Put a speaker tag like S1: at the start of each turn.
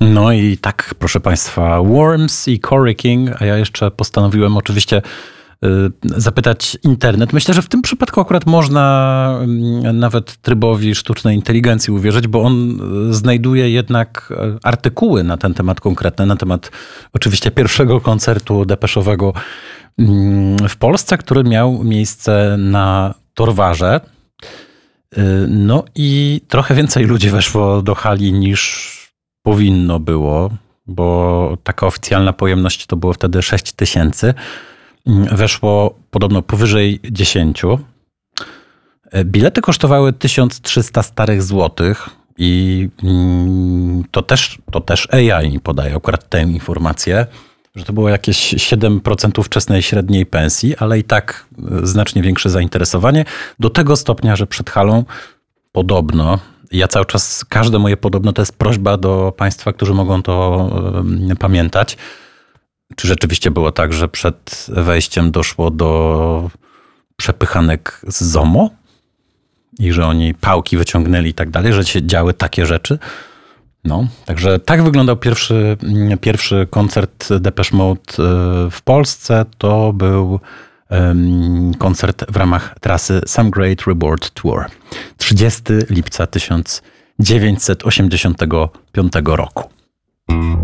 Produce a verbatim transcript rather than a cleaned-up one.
S1: No i tak, proszę Państwa, Worms i Corey King, a ja jeszcze postanowiłem oczywiście y, zapytać internet. Myślę, że w tym przypadku akurat można y, nawet trybowi sztucznej inteligencji uwierzyć, bo on y, znajduje jednak y, artykuły na ten temat konkretne, na temat oczywiście pierwszego koncertu depeszowego y, w Polsce, który miał miejsce na Torwarze. Y, no i trochę więcej ludzi weszło do hali niż powinno było, bo taka oficjalna pojemność to było wtedy sześć tysięcy. Weszło podobno powyżej dziesięciu. Bilety kosztowały tysiąc trzysta starych złotych i to też, to też A I podaje akurat tę informację, że to było jakieś siedem procent wczesnej średniej pensji, ale i tak znacznie większe zainteresowanie. Do tego stopnia, że przed halą podobno, ja cały czas, każde moje podobno to jest prośba do Państwa, którzy mogą to y, pamiętać. Czy rzeczywiście było tak, że przed wejściem doszło do przepychanek z ZOMO? I że oni pałki wyciągnęli i tak dalej, że się działy takie rzeczy? No, także tak wyglądał pierwszy, pierwszy koncert Depeche Mode w Polsce. To był koncert w ramach trasy Some Great Reward Tour. trzydziestego lipca tysiąc dziewięćset osiemdziesiątego piątego roku.